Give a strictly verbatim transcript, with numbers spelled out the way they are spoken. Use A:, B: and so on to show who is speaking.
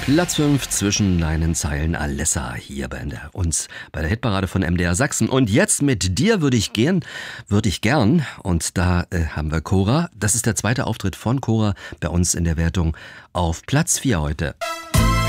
A: Platz fünf zwischen deinen Zeilen Alessa hier bei der, uns bei der Hitparade von M D R Sachsen. Und jetzt mit dir würde ich gehen, würde ich gern. Und da äh, haben wir Cora. Das ist der zweite Auftritt von Cora bei uns in der Wertung auf Platz vier heute.